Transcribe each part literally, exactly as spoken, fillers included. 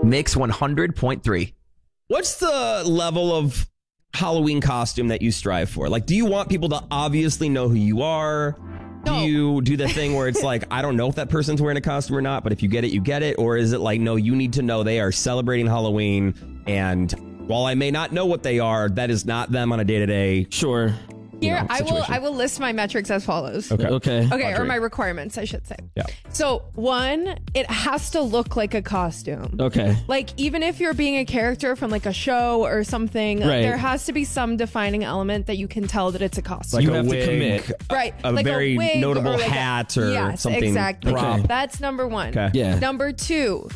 Mix one hundred point three. What's the level of Halloween costume that you strive for? Like, do you want people to obviously know who you are? No. Do you do the thing where it's like, I don't know if that person's wearing a costume or not, but if you get it, you get it? Or is it like, no, you need to know they are celebrating Halloween, and while I may not know what they are, that is not them on a day-to-day. Sure. Here, you know, I will situation. I will list my metrics as follows. Okay. Okay. Okay, or Audrey. my requirements, I should say. Yeah. So, one, it has to look like a costume. Okay. Like, even if you're being a character from like a show or something, Right. there has to be some defining element that you can tell that it's a costume. Like You a have to wig, commit. a- Right, A, like a very wig notable or like a- hat or yes, something. exactly. prop. Okay. That's number one. Okay. Yeah. Number two,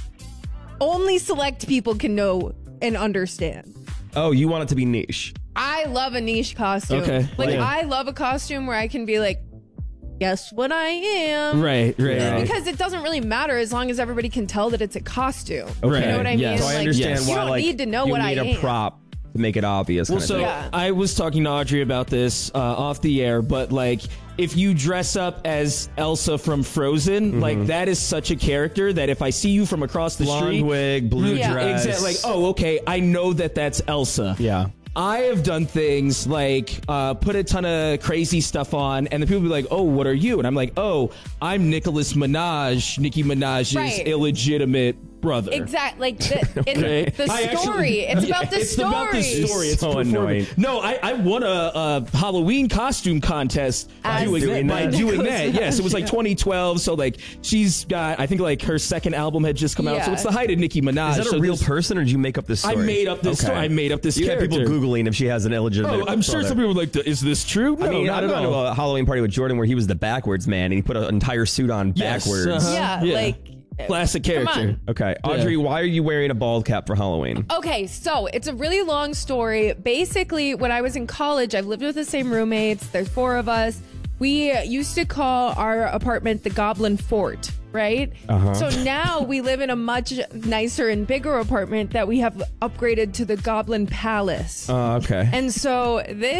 only select people can know and understand. Oh, you want it to be niche. I love a niche costume. Okay. Like, Yeah. I love a costume where I can be like, guess what I am? Right, right, Yeah, right. Because it doesn't really matter as long as everybody can tell that it's a costume. Okay. You know what I Yes. mean? So I Like, understand yes. why you don't like, need to know you what need I a am. prop to make it obvious. Well, kind of so thing. Yeah. I was talking to Audrey about this uh, off the air, but like if you dress up as Elsa from Frozen, like that is such a character that if I see you from across the Blonde street, wig, blue Yeah. dress. exactly, like oh okay, I know that that's Elsa. Yeah. I have done things like uh, put a ton of crazy stuff on, and the people be like, "Oh, what are you?" And I'm like, "Oh, I'm Nicholas Minaj, Nicki Minaj's Right. illegitimate brother." Exactly. Like the, Okay. it, the I story. actually- it's yeah, about the it's story. about the story. It's So performing. annoying. No, I, I won a, a Halloween costume contest As doing, doing that, by that. doing that. Yes, it was like twenty twelve. So like she's got, I think like her second album had just come out. So Yeah. it's the height of Nicki Minaj. Is that a So real this- person, or did you make up this I story? made up this Okay. story. I made up this You character. got people Googling if she has an illegitimate Oh, I'm sure brother. some people were like, "Is this true?" No, I mean, not I've at gone all. to a Halloween party with Jordan where he was the backwards man, and he put an entire suit on Yes, backwards. uh-huh. Yeah, Yeah. like Classic Come on. character. Okay, Audrey, why are you wearing a bald cap for Halloween? Okay, so it's a really long story. Basically, when I was in college, I've lived with the same roommates. There's four of us. We used to call our apartment the Goblin Fort, right? Uh-huh. So now we live in a much nicer and bigger apartment that we have upgraded to the Goblin Palace. Uh, okay. And so this